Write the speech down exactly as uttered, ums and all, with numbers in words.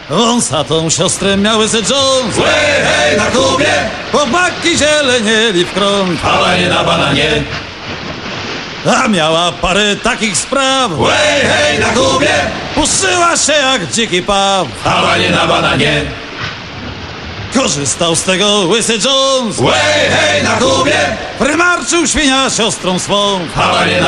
Wąsatą siostrę miał Łysy Jones. Łej, hej, na Kubie, Chłopaki zielenieli w krąg. hałanie na bananie. A miała parę takich spraw. Łej, hej, na Kubie, Puszyła się jak dziki paw. hałanie na bananie. Korzystał z tego Łysy Jones. Łej, hej, na Kubie, Prymarczył świnia siostrą swą. hałanie na